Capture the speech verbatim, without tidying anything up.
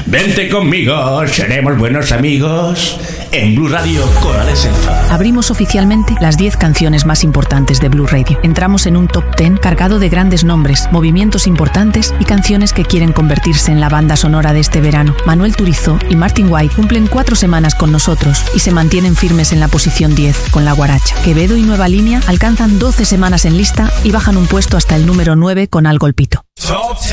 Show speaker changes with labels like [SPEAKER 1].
[SPEAKER 1] Vente conmigo, seremos buenos amigos. En Blue Radio, Corales Elfa.
[SPEAKER 2] Abrimos oficialmente las diez canciones más importantes de Blue Radio. Entramos en un top diez cargado de grandes nombres, movimientos importantes y canciones que quieren convertirse en la banda sonora de este verano. Manuel Turizo y Martin White cumplen cuatro semanas con nosotros y se mantienen firmes en la posición diez con La Guaracha. Quevedo y Nueva Línea alcanzan doce semanas en lista y bajan un puesto hasta el número nueve con Al Golpito.